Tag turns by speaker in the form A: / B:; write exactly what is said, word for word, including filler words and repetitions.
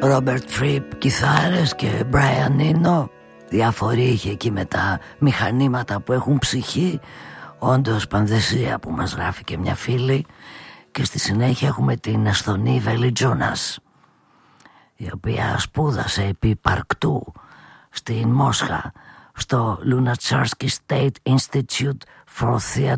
A: Ρόμπερτ Φριπ κιθάρες και Μπράιαν Ίνο. Διάφοροι είχε εκεί με τα μηχανήματα που έχουν ψυχή. Όντως πανδεσία που μας γράφει και μια φίλη. Και στη συνέχεια έχουμε την Εσθονή Βέλη Τζούνας, η οποία σπούδασε επί παρκτού στην Μόσχα στο Lunacharsky State Institute for Theater